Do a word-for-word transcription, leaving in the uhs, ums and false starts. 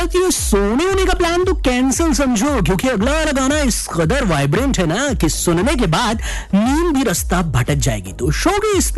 But ये सोने होने का प्लान तो कैंसिल समझो, क्योंकि अगला वाला गाना इस कदर वाइब्रेंट है ना कि सुनने के बाद नींद भी रास्ता भटक जाएगी। तो शो के इस